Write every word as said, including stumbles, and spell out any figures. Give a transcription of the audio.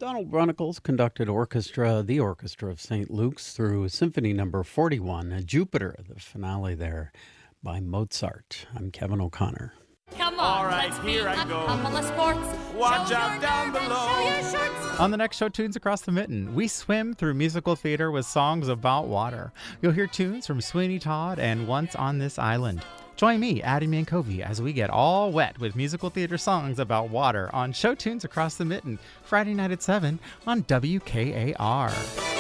Donald Runnicles conducted orchestra, the Orchestra of Saint Luke's, through Symphony Number forty-one, Jupiter, the finale there by Mozart. I'm Kevin O'Connor. Come on, All right, let's here be I a go. couple of sports. Watch Show out your down nerve and below. show your shorts. On the next show, Tunes Across the Mitten, we swim through musical theater with songs about water. You'll hear tunes from Sweeney Todd and Once on This Island. Join me, Addie Mancovi, as we get all wet with musical theater songs about water on Show Tunes Across the Mitten, Friday night at seven on W K A R.